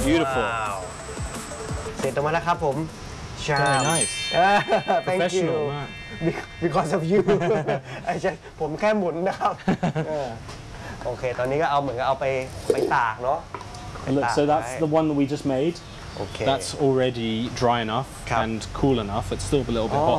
beautiful เสร็จออกมาแล้วครับผม Very nice Thank you Professional มาก because of you ไอ้ใช่ผมแค่หมุนนะครับโอเคตอนนี้ก็เอาเหมือนกับเอาไปตากเนาะ And look, so that's the one that we just made. Okay. That's already dry enough and cool enough. It's still a little bit hot